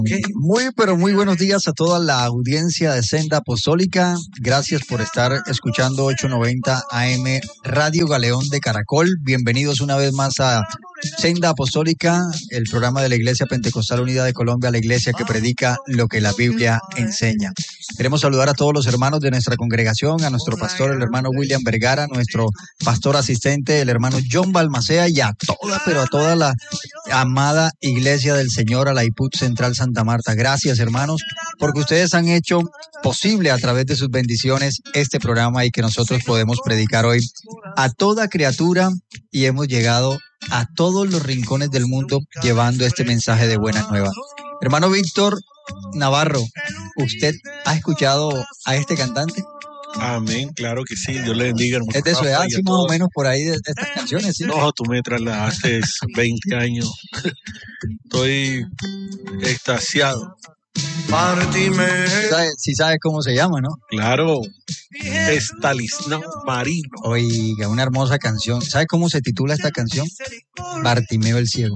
Pero muy buenos días a toda la audiencia de Senda Apostólica. Gracias por estar escuchando 890 AM Radio Galeón de Caracol. Bienvenidos una vez más a Senda Apostólica, el programa de la Iglesia Pentecostal Unida de Colombia, la iglesia que predica lo que la Biblia enseña. Queremos saludar a todos los hermanos de nuestra congregación, a nuestro pastor, el hermano William Vergara, nuestro pastor asistente, el hermano John Balmacea, y a toda la amada iglesia del Señor, a la IPUT Central Santa Marta. Gracias, hermanos, porque ustedes han hecho posible a través de sus bendiciones este programa y que nosotros podemos predicar hoy a toda criatura, y hemos llegado a todos los rincones del mundo llevando este mensaje de buenas nuevas. Hermano Víctor Navarro, ¿usted ha escuchado a este cantante? Amén, claro que sí, Dios le bendiga, hermano. ¿Es de su edad, sí, más o menos por ahí de estas canciones? ¿Sí? No, tú me trasladaste 20 años. Estoy extasiado. Sí sabe cómo se llama, ¿no? Claro, Estanislao Marino. Oiga, una hermosa canción. ¿Sabe cómo se titula esta canción? Bartimeo el Ciego.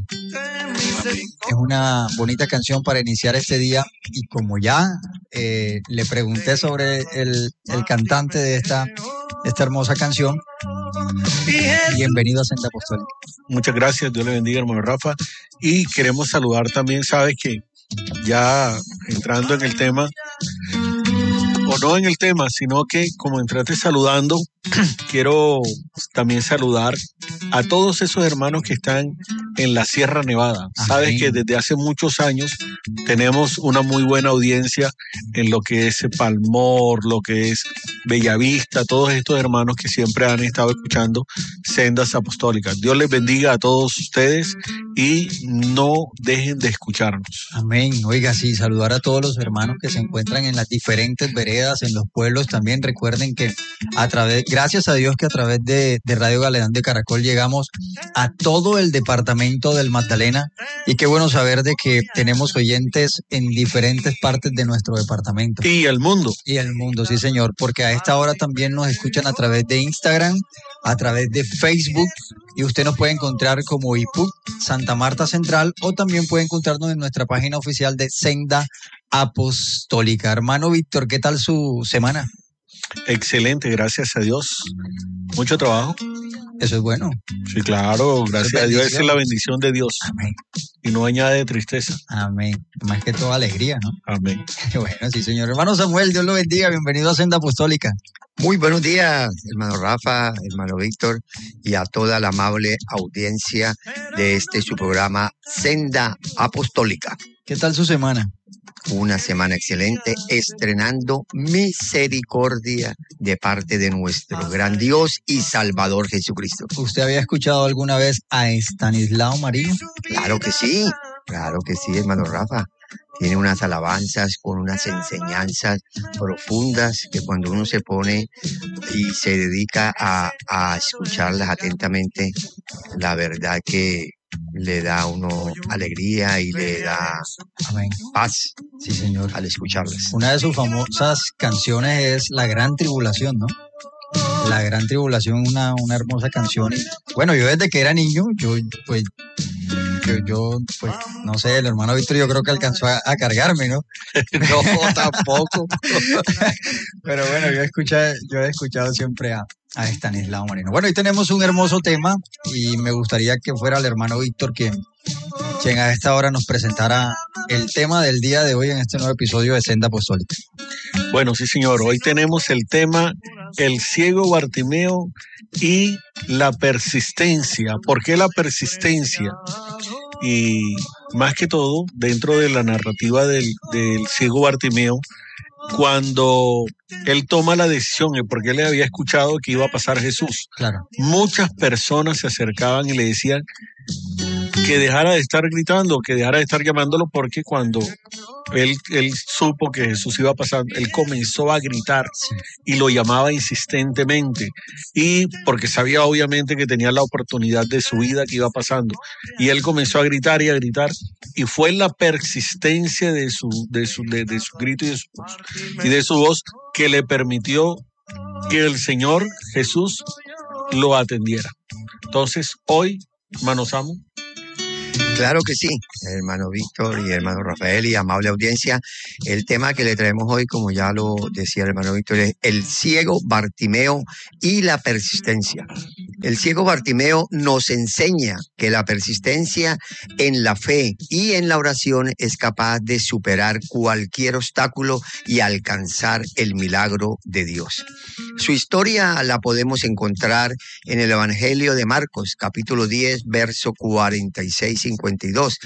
Es una bonita canción para iniciar este día, y como ya le pregunté sobre el cantante de esta hermosa canción, bienvenido a Senda Apostólica. Muchas gracias, Dios le bendiga, hermano Rafa. Y queremos saludar también, sabes que ya entrando en el tema, o no en el tema, sino que como entraste saludando, quiero también saludar a todos esos hermanos que están en la Sierra Nevada. Amén. Sabes que desde hace muchos años tenemos una muy buena audiencia en lo que es Palmor, lo que es Bellavista, todos estos hermanos que siempre han estado escuchando Sendas Apostólicas. Dios les bendiga a todos ustedes y no dejen de escucharnos. Amén. Oiga, sí, saludar a todos los hermanos que se encuentran en las diferentes veredas, en los pueblos también. Recuerden que gracias a Dios que a través de Radio Galeón de Caracol llegamos a todo el departamento del Magdalena, y qué bueno saber de que tenemos oyentes en diferentes partes de nuestro departamento. Y el mundo. Y el mundo, sí señor, porque a esta hora también nos escuchan a través de Instagram, a través de Facebook, y usted nos puede encontrar como IPUC Santa Marta Central, o también puede encontrarnos en nuestra página oficial de Senda Apostólica. Hermano Víctor, ¿qué tal su semana? Excelente, gracias a Dios. Mucho trabajo. Eso es bueno. Sí, claro, gracias a Dios. Esa es la bendición de Dios. Amén. Y no añade tristeza. Amén. Más que toda alegría, ¿no? Amén. Bueno, sí, señor. Hermano Samuel, Dios lo bendiga. Bienvenido a Senda Apostólica. Muy buenos días, hermano Rafa, hermano Víctor, y a toda la amable audiencia de su programa Senda Apostólica. ¿Qué tal su semana? Una semana excelente, estrenando misericordia de parte de nuestro gran Dios y Salvador Jesucristo. ¿Usted había escuchado alguna vez a Estanislao Marino? Claro que sí, hermano Rafa. Tiene unas alabanzas con unas enseñanzas profundas que cuando uno se pone y se dedica a escucharlas atentamente, la verdad que le da a uno alegría y le da Amén. Paz, sí señor, al escucharlas. Una de sus famosas canciones es La Gran Tribulación, ¿no? La Gran Tribulación, una hermosa canción. Y, bueno, yo desde que era niño, yo no sé, el hermano Víctor yo creo que alcanzó a cargarme, ¿no? No, tampoco. Pero bueno, yo he escuchado siempre a Estanislao Marino. Bueno, hoy tenemos un hermoso tema y me gustaría que fuera el hermano Víctor quien a esta hora nos presentara el tema del día de hoy en este nuevo episodio de Senda Apostólica. Bueno, sí señor, hoy tenemos el tema El ciego Bartimeo y la persistencia. ¿Por qué la persistencia? Y más que todo, dentro de la narrativa del ciego Bartimeo, cuando él toma la decisión, porque él le había escuchado que iba a pasar Jesús. Claro. Muchas personas se acercaban y le decían que dejara de estar gritando, que dejara de estar llamándolo, porque cuando él supo que Jesús iba a pasar, él comenzó a gritar y lo llamaba insistentemente, y porque sabía obviamente que tenía la oportunidad de su vida que iba pasando, y él comenzó a gritar y a gritar, y fue la persistencia de su grito y de su voz que le permitió que el Señor Jesús lo atendiera. Entonces hoy, hermano Samu, Claro que sí, hermano Víctor y hermano Rafael y amable audiencia. El tema que le traemos hoy, como ya lo decía el hermano Víctor, es el ciego Bartimeo y la persistencia. El ciego Bartimeo nos enseña que la persistencia en la fe y en la oración es capaz de superar cualquier obstáculo y alcanzar el milagro de Dios. Su historia la podemos encontrar en el Evangelio de Marcos, capítulo 10, verso 46-52.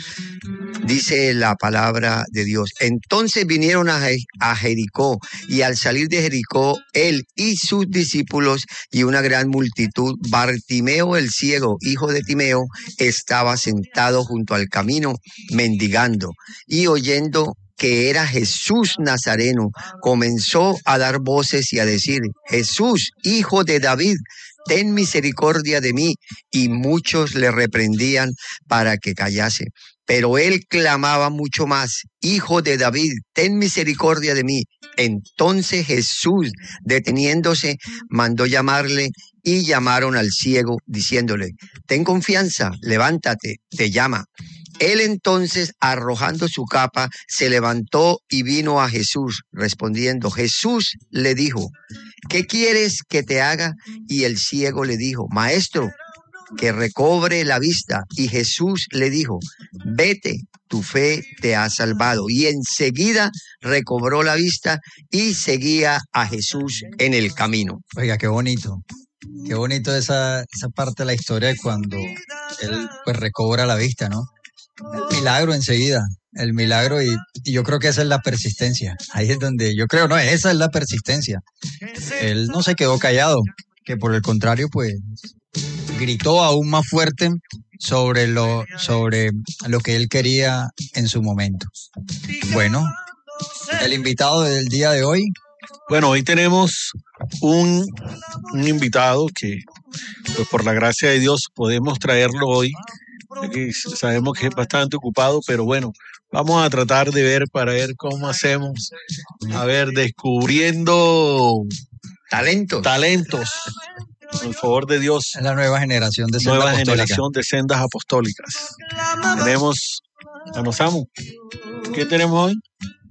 Dice la palabra de Dios: entonces vinieron a Jericó, y al salir de Jericó, él y sus discípulos y una gran multitud, Bartimeo el ciego, hijo de Timeo, estaba sentado junto al camino, mendigando, y oyendo que era Jesús Nazareno, comenzó a dar voces y a decir: Jesús, hijo de David, ten misericordia de mí. Y muchos le reprendían para que callase. Pero él clamaba mucho más: Hijo de David, ten misericordia de mí. Entonces Jesús, deteniéndose, mandó llamarle, y llamaron al ciego, diciéndole: ten confianza, levántate, te llama. Él entonces, arrojando su capa, se levantó y vino a Jesús. Respondiendo, Jesús le dijo: ¿qué quieres que te haga? Y el ciego le dijo: Maestro, que recobre la vista. Y Jesús le dijo: vete, tu fe te ha salvado. Y enseguida recobró la vista y seguía a Jesús en el camino. Oiga, qué bonito. Qué bonito esa parte de la historia cuando él pues recobra la vista, ¿no? El milagro enseguida, el milagro y yo creo que esa es la persistencia. Ahí es donde yo creo, no, esa es la persistencia. Él no se quedó callado, que por el contrario, pues gritó aún más fuerte sobre lo que él quería en su momento. Bueno, el invitado del día de hoy. Bueno, hoy tenemos un invitado que, pues por la gracia de Dios, podemos traerlo hoy. Que sabemos que es bastante ocupado, pero bueno, vamos a tratar de ver para ver cómo hacemos. A ver, descubriendo talentos. Por favor de Dios. Es la nueva generación de sendas apostólicas. Nueva generación de sendas apostólicas. Tenemos a Nosamu. ¿Qué tenemos hoy?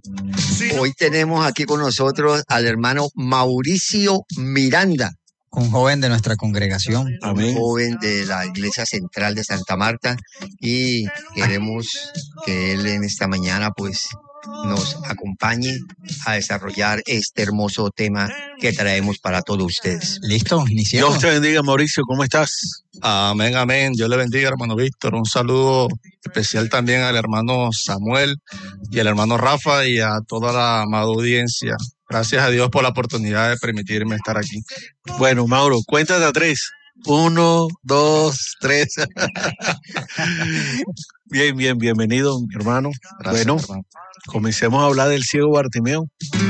Hoy tenemos aquí con nosotros al hermano Mauricio Miranda. Un joven de nuestra congregación. Amén. Un joven de la Iglesia Central de Santa Marta, y queremos que él en esta mañana pues nos acompañe a desarrollar este hermoso tema que traemos para todos ustedes. Listo, iniciamos. Dios te bendiga, Mauricio, ¿cómo estás? Amén, amén. Dios le bendiga, hermano Víctor. Un saludo especial también al hermano Samuel y al hermano Rafa y a toda la amada audiencia. Gracias a Dios por la oportunidad de permitirme estar aquí. Bueno, Mauro, cuéntate a 3. 1, 2, 3. Bien, bienvenido, mi hermano. Gracias, bueno, hermano. Comencemos a hablar del ciego Bartimeo.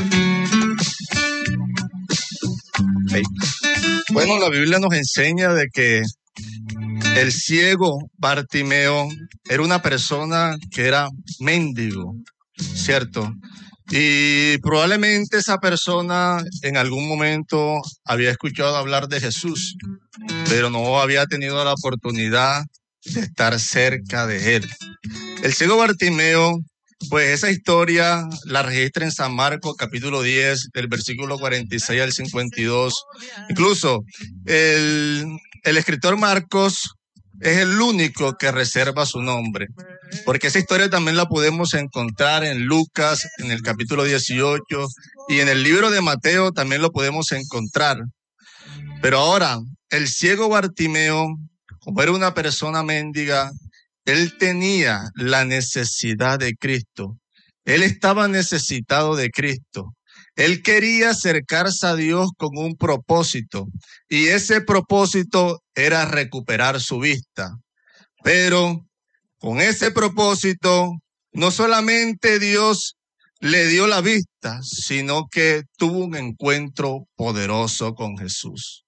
Okay. Bueno, la Biblia nos enseña de que el ciego Bartimeo era una persona que era mendigo, ¿cierto? Y probablemente esa persona en algún momento había escuchado hablar de Jesús, pero no había tenido la oportunidad de estar cerca de él. El ciego Bartimeo, pues esa historia la registra en San Marcos capítulo 10, del versículo 46 al 52. Incluso el escritor Marcos es el único que reserva su nombre, porque esa historia también la podemos encontrar en Lucas, en el capítulo 18, y en el libro de Mateo también lo podemos encontrar. Pero ahora, el ciego Bartimeo, como era una persona mendiga, él tenía la necesidad de Cristo. Él estaba necesitado de Cristo. Él quería acercarse a Dios con un propósito, y ese propósito era recuperar su vista. Pero con ese propósito, no solamente Dios le dio la vista, sino que tuvo un encuentro poderoso con Jesús.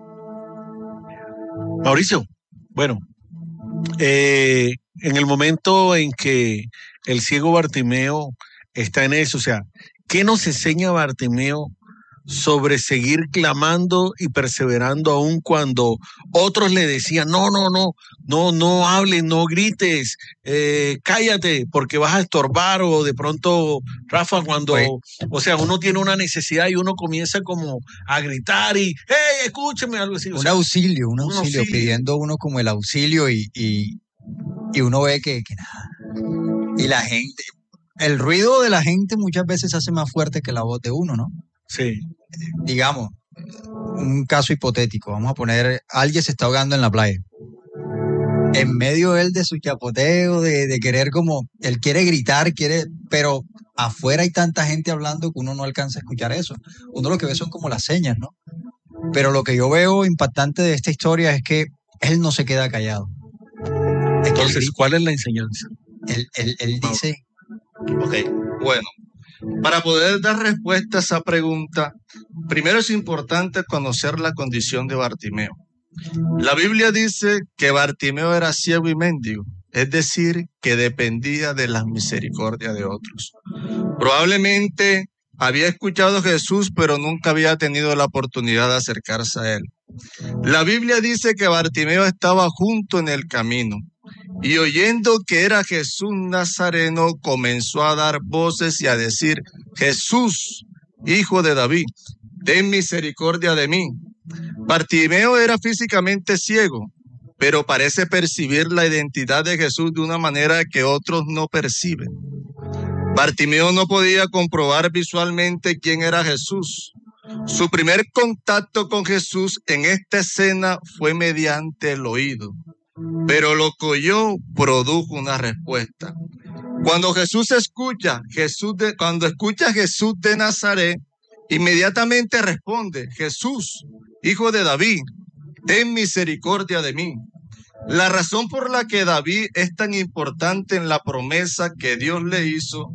Mauricio, bueno, en el momento en que el ciego Bartimeo está en eso, o sea, ¿qué nos enseña Bartimeo sobre seguir clamando y perseverando aún cuando otros le decían, no hables, no grites, cállate porque vas a estorbar, o de pronto, Rafa, cuando, o sea, uno tiene una necesidad y uno comienza como a gritar y, hey, escúchame, algo así. Un auxilio, pidiendo uno como el auxilio y uno ve que nada. Y la gente, el ruido de la gente muchas veces se hace más fuerte que la voz de uno, ¿no? Sí. Digamos, un caso hipotético, vamos a poner, alguien se está ahogando en la playa. En medio él de su chapoteo, de querer como, él quiere gritar, pero afuera hay tanta gente hablando que uno no alcanza a escuchar eso. Uno lo que ve son como las señas, ¿no? Pero lo que yo veo impactante de esta historia es que él no se queda callado. Entonces, ¿cuál es la enseñanza? Él dice... Ok, bueno. Para poder dar respuesta a esa pregunta, primero es importante conocer la condición de Bartimeo. La Biblia dice que Bartimeo era ciego y mendigo, es decir, que dependía de las misericordias de otros. Probablemente había escuchado a Jesús, pero nunca había tenido la oportunidad de acercarse a él. La Biblia dice que Bartimeo estaba junto en el camino. Y oyendo que era Jesús Nazareno, comenzó a dar voces y a decir, Jesús, hijo de David, ten misericordia de mí. Bartimeo era físicamente ciego, pero parece percibir la identidad de Jesús de una manera que otros no perciben. Bartimeo no podía comprobar visualmente quién era Jesús. Su primer contacto con Jesús en esta escena fue mediante el oído. Pero lo que oyó produjo una respuesta. Cuando cuando escucha a Jesús de Nazaret, inmediatamente responde, Jesús, hijo de David, ten misericordia de mí. La razón por la que David es tan importante en la promesa que Dios le hizo,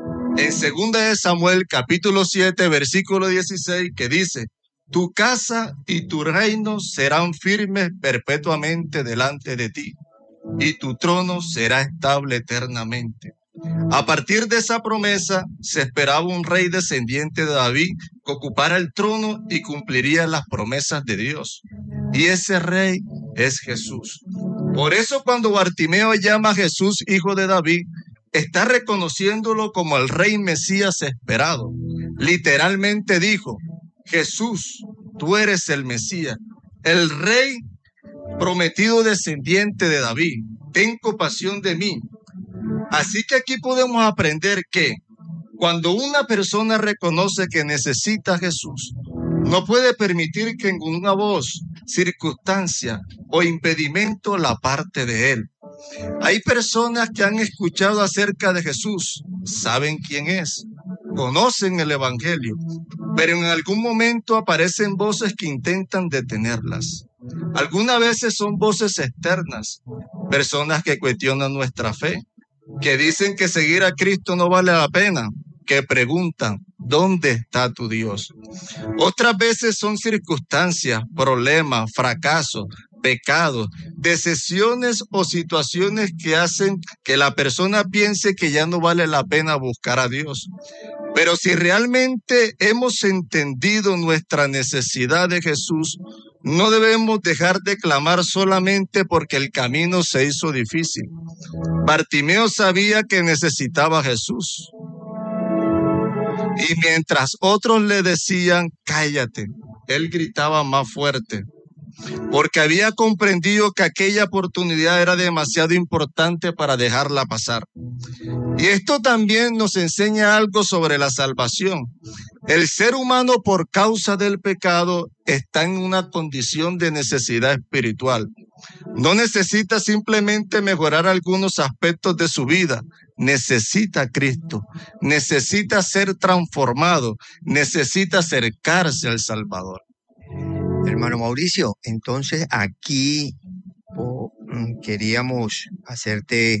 en 2 de Samuel, capítulo 7, versículo 16, que dice, tu casa y tu reino serán firmes perpetuamente delante de ti, y tu trono será estable eternamente. A partir de esa promesa, se esperaba un rey descendiente de David que ocupara el trono y cumpliría las promesas de Dios. Y ese rey es Jesús. Por eso cuando Bartimeo llama a Jesús hijo de David, está reconociéndolo como el rey Mesías esperado. Literalmente dijo, Jesús, tú eres el Mesías, el rey prometido descendiente de David. Ten compasión de mí. Así que aquí podemos aprender que cuando una persona reconoce que necesita a Jesús, no puede permitir que ninguna voz, circunstancia o impedimento la aparte de él. Hay personas que han escuchado acerca de Jesús, saben quién es, conocen el Evangelio, pero en algún momento aparecen voces que intentan detenerlas. Algunas veces son voces externas, personas que cuestionan nuestra fe, que dicen que seguir a Cristo no vale la pena, que preguntan, ¿dónde está tu Dios? Otras veces son circunstancias, problemas, fracasos, pecados, decisiones o situaciones que hacen que la persona piense que ya no vale la pena buscar a Dios. Pero si realmente hemos entendido nuestra necesidad de Jesús, no debemos dejar de clamar solamente porque el camino se hizo difícil. Bartimeo sabía que necesitaba a Jesús. Y mientras otros le decían, cállate, él gritaba más fuerte, porque había comprendido que aquella oportunidad era demasiado importante para dejarla pasar. Y esto también nos enseña algo sobre la salvación. El ser humano, por causa del pecado, está en una condición de necesidad espiritual. No necesita simplemente mejorar algunos aspectos de su vida. Necesita a Cristo, necesita ser transformado, necesita acercarse al Salvador. Hermano Mauricio, entonces aquí queríamos hacerte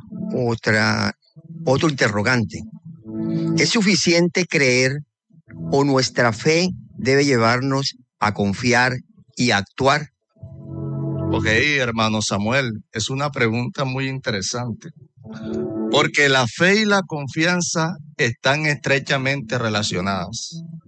otro interrogante. ¿Es suficiente creer o nuestra fe debe llevarnos a confiar y actuar? Ok, hermano Samuel, es una pregunta muy interesante, porque la fe y la confianza están estrechamente relacionadas.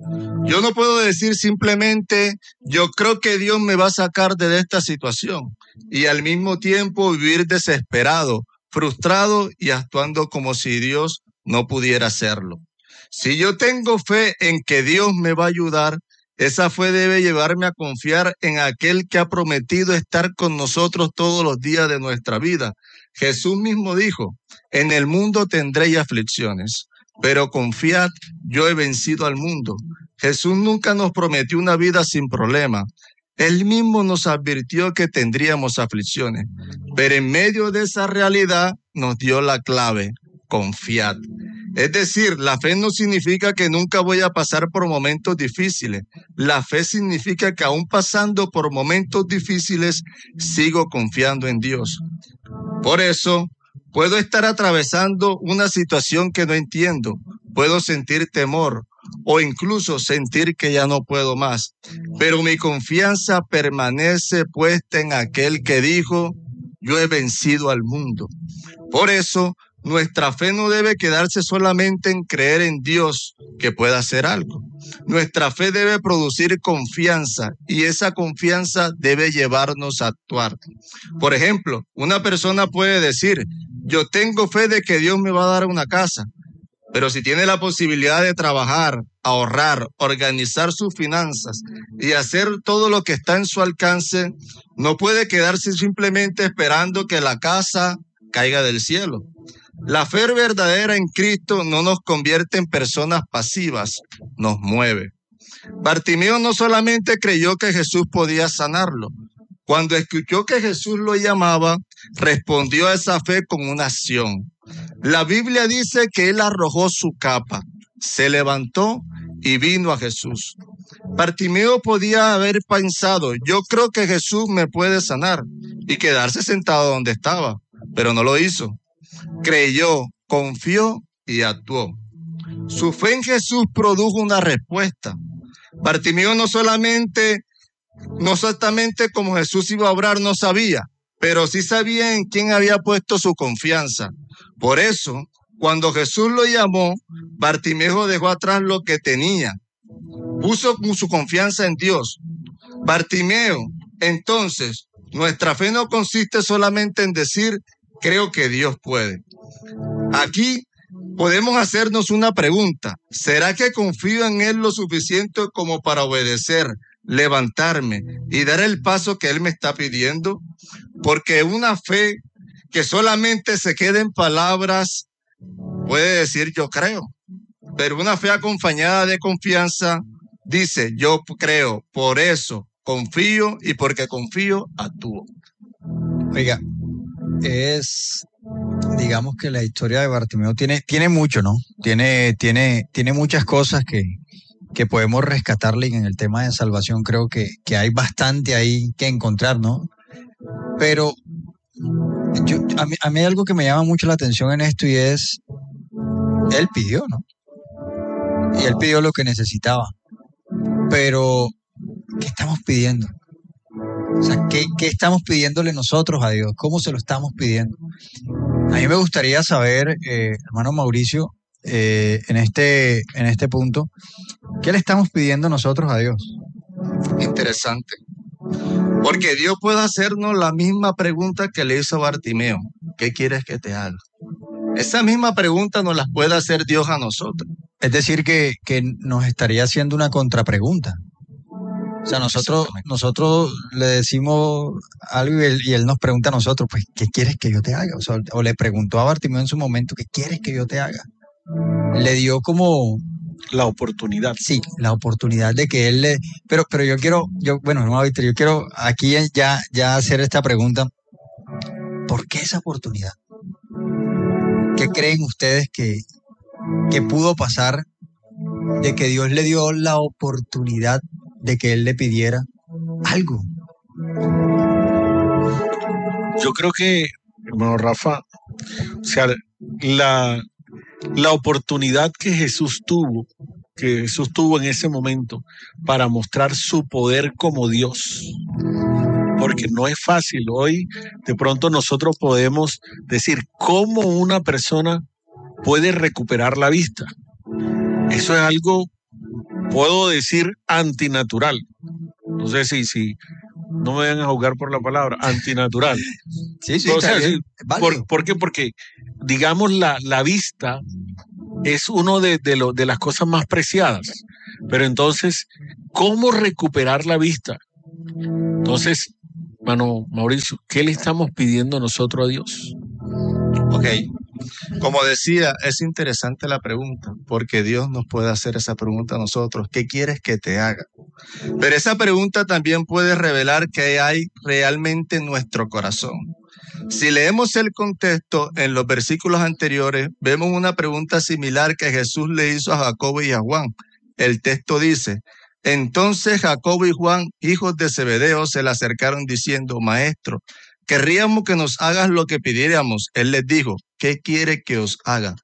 Yo no puedo decir simplemente, yo creo que Dios me va a sacar de esta situación y al mismo tiempo vivir desesperado, frustrado y actuando como si Dios no pudiera hacerlo. Si yo tengo fe en que Dios me va a ayudar, esa fe debe llevarme a confiar en aquel que ha prometido estar con nosotros todos los días de nuestra vida. Jesús mismo dijo, en el mundo tendréis aflicciones, pero confiad, yo he vencido al mundo. Jesús nunca nos prometió una vida sin problema. Él mismo nos advirtió que tendríamos aflicciones, pero en medio de esa realidad nos dio la clave, confiad. Es decir, la fe no significa que nunca voy a pasar por momentos difíciles. La fe significa que aún pasando por momentos difíciles, sigo confiando en Dios. Por eso, puedo estar atravesando una situación que no entiendo, puedo sentir temor o incluso sentir que ya no puedo más, pero mi confianza permanece puesta en aquel que dijo, yo he vencido al mundo. Por eso, nuestra fe no debe quedarse solamente en creer en Dios que pueda hacer algo. Nuestra fe debe producir confianza y esa confianza debe llevarnos a actuar. Por ejemplo, una persona puede decir, yo tengo fe de que Dios me va a dar una casa, pero si tiene la posibilidad de trabajar, ahorrar, organizar sus finanzas y hacer todo lo que está en su alcance, no puede quedarse simplemente esperando que la casa caiga del cielo. La fe verdadera en Cristo no nos convierte en personas pasivas, nos mueve. Bartimeo no solamente creyó que Jesús podía sanarlo, cuando escuchó que Jesús lo llamaba, respondió a esa fe con una acción. La Biblia dice que él arrojó su capa, se levantó y vino a Jesús. Bartimeo podía haber pensado, yo creo que Jesús me puede sanar y quedarse sentado donde estaba, pero no lo hizo. Creyó, confió y actuó. Su fe en Jesús produjo una respuesta. Bartimeo no exactamente como Jesús iba a obrar, no sabía, pero sí sabía en quién había puesto su confianza. Por eso, cuando Jesús lo llamó, Bartimeo dejó atrás lo que tenía. Puso su confianza en Dios. Bartimeo, entonces, nuestra fe no consiste solamente en decir, creo que Dios puede. Aquí podemos hacernos una pregunta. ¿Será que confío en Él lo suficiente como para obedecer, levantarme y dar el paso que Él me está pidiendo? Porque una fe que solamente se queda en palabras puede decir yo creo, pero una fe acompañada de confianza dice yo creo, por eso confío y porque confío actúo. Oiga, digamos que la historia de Bartimeo tiene mucho, ¿no? Tiene muchas cosas que podemos rescatarle, y en el tema de salvación creo que hay bastante ahí que encontrar, ¿no? Pero a mí hay algo que me llama mucho la atención en esto y es, él pidió, ¿no? Y él pidió lo que necesitaba. Pero, ¿qué estamos pidiendo? O sea, ¿qué estamos pidiéndole nosotros a Dios? ¿Cómo se lo estamos pidiendo? A mí me gustaría saber, hermano Mauricio, en este punto, ¿qué le estamos pidiendo nosotros a Dios? Interesante. Porque Dios puede hacernos la misma pregunta que le hizo a Bartimeo. ¿Qué quieres que te haga? Esa misma pregunta nos la puede hacer Dios a nosotros. Es decir, que nos estaría haciendo una contrapregunta. O sea, nosotros le decimos algo y él nos pregunta a nosotros, pues, ¿qué quieres que yo te haga? O le preguntó a Bartimeo en su momento, ¿qué quieres que yo te haga? Le dio como la oportunidad. Sí, la oportunidad de que él pero yo quiero aquí ya hacer esta pregunta. ¿Por qué esa oportunidad? ¿Qué creen ustedes que pudo pasar de que Dios le dio la oportunidad de que él le pidiera algo? Yo creo que, hermano Rafa, o sea, la oportunidad que Jesús tuvo en ese momento para mostrar su poder como Dios, porque no es fácil. Hoy de pronto nosotros podemos decir cómo una persona puede recuperar la vista. Eso es algo puedo decir antinatural. No sé si no me vayan a juzgar por la palabra, antinatural. Sí, O sea, está bien, sí, válido. ¿por qué? Porque, digamos, la vista es uno de las cosas más preciadas. Pero entonces, ¿cómo recuperar la vista? Entonces, hermano Mauricio, ¿qué le estamos pidiendo nosotros a Dios? Ok. Como decía, es interesante la pregunta, porque Dios nos puede hacer esa pregunta a nosotros. ¿Qué quieres que te haga? Pero esa pregunta también puede revelar qué hay realmente en nuestro corazón. Si leemos el contexto en los versículos anteriores, vemos una pregunta similar que Jesús le hizo a Jacobo y a Juan. El texto dice: entonces Jacobo y Juan, hijos de Zebedeo, se le acercaron diciendo: Maestro, querríamos que nos hagas lo que pidiéramos. Él les dijo: ¿qué quiere que os haga?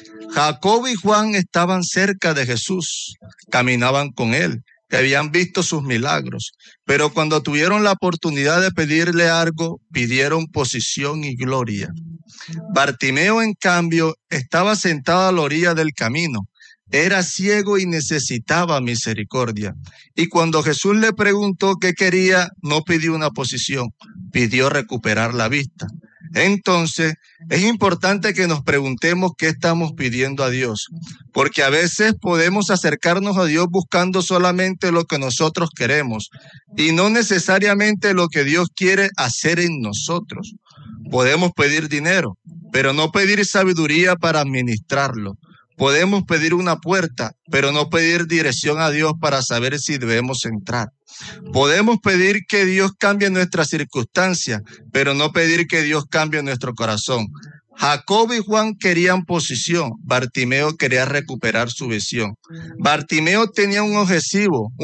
Jacobo y Juan estaban cerca de Jesús, caminaban con él, habían visto sus milagros, pero cuando tuvieron la oportunidad de pedirle algo, pidieron posición y gloria. Bartimeo, en cambio, estaba sentado a la orilla del camino. Era ciego y necesitaba misericordia. Y cuando Jesús le preguntó qué quería, no pidió una posición, pidió recuperar la vista. Entonces, es importante que nos preguntemos qué estamos pidiendo a Dios, porque a veces podemos acercarnos a Dios buscando solamente lo que nosotros queremos y no necesariamente lo que Dios quiere hacer en nosotros. Podemos pedir dinero, pero no pedir sabiduría para administrarlo. Podemos pedir una puerta, pero no pedir dirección a Dios para saber si debemos entrar. Podemos pedir que Dios cambie nuestras circunstancias, pero no pedir que Dios cambie nuestro corazón. Jacobo y Juan querían posición, Bartimeo quería recuperar su visión. Bartimeo tenía un objetivo,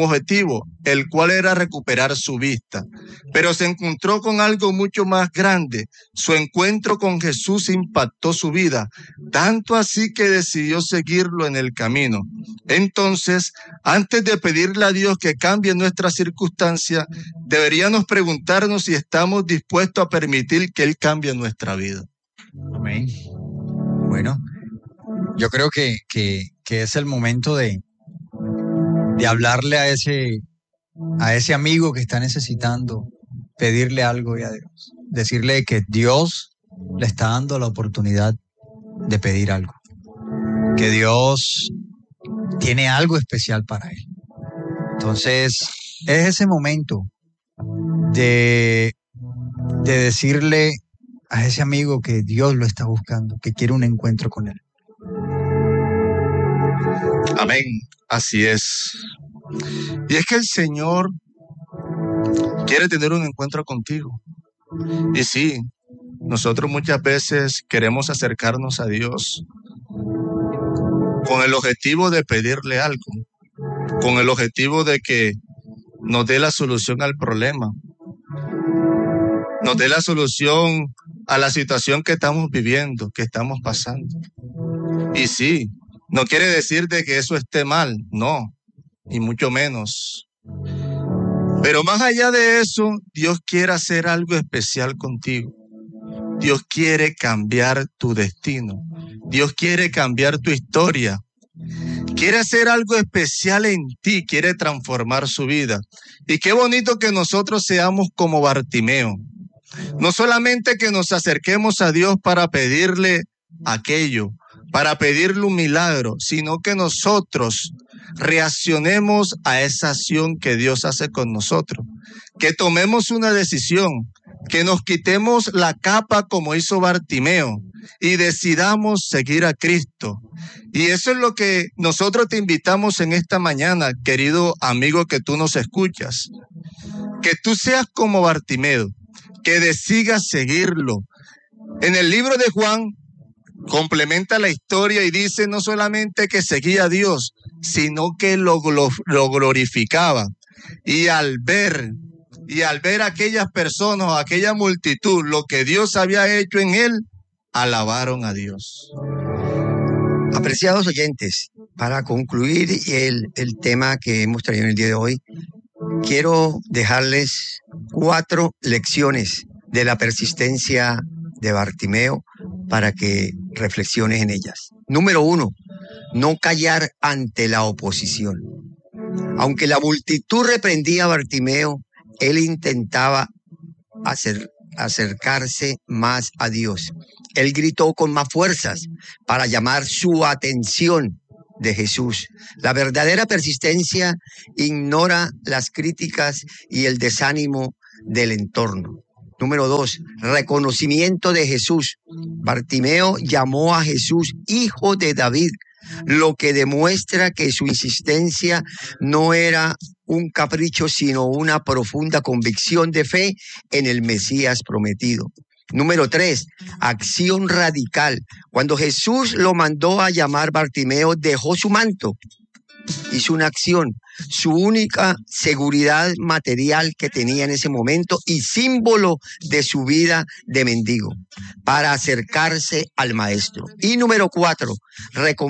el cual era recuperar su vista, pero se encontró con algo mucho más grande. Su encuentro con Jesús impactó su vida, tanto así que decidió seguirlo en el camino. Entonces, antes de pedirle a Dios que cambie nuestras circunstancias, deberíamos preguntarnos si estamos dispuestos a permitir que Él cambie nuestra vida. Amén. Bueno, yo creo que es el momento de hablarle a ese amigo que está necesitando pedirle algo a Dios. Decirle que Dios le está dando la oportunidad de pedir algo. Que Dios tiene algo especial para él. Entonces, es ese momento de decirle a ese amigo que Dios lo está buscando, que quiere un encuentro con él. Amén, así es. Y es que el Señor quiere tener un encuentro contigo. Y sí, nosotros muchas veces queremos acercarnos a Dios con el objetivo de pedirle algo, con el objetivo de que nos dé la solución al problema, nos dé la solución a la situación que estamos viviendo, que estamos pasando. Y sí, no quiere decir de que eso esté mal, no, y mucho menos. Pero más allá de eso, Dios quiere hacer algo especial contigo. Dios quiere cambiar tu destino. Dios quiere cambiar tu historia. Quiere hacer algo especial en ti, quiere transformar su vida. Y qué bonito que nosotros seamos como Bartimeo. No solamente que nos acerquemos a Dios para pedirle aquello, para pedirle un milagro, sino que nosotros reaccionemos a esa acción que Dios hace con nosotros, que tomemos una decisión, que nos quitemos la capa como hizo Bartimeo y decidamos seguir a Cristo. Y eso es lo que nosotros te invitamos en esta mañana, querido amigo que tú nos escuchas, que tú seas como Bartimeo, que decidas seguirlo. En el libro de Juan complementa la historia y dice no solamente que seguía a Dios, sino que lo glorificaba. Y al ver a aquellas personas, a aquella multitud, lo que Dios había hecho en él, alabaron a Dios. Apreciados oyentes, para concluir el tema que hemos traído en el día de hoy, quiero dejarles 4 lecciones de la persistencia de Bartimeo para que reflexiones en ellas. Número 1, no callar ante la oposición. Aunque la multitud reprendía a Bartimeo, él intentaba acercarse más a Dios. Él gritó con más fuerzas para llamar su atención de Jesús. La verdadera persistencia ignora las críticas y el desánimo del entorno. Número 2, reconocimiento de Jesús. Bartimeo llamó a Jesús Hijo de David, lo que demuestra que su insistencia no era un capricho, sino una profunda convicción de fe en el Mesías prometido. Número 3, acción radical. Cuando Jesús lo mandó a llamar, Bartimeo dejó su manto, hizo una acción, su única seguridad material que tenía en ese momento y símbolo de su vida de mendigo, para acercarse al Maestro. Y número 4,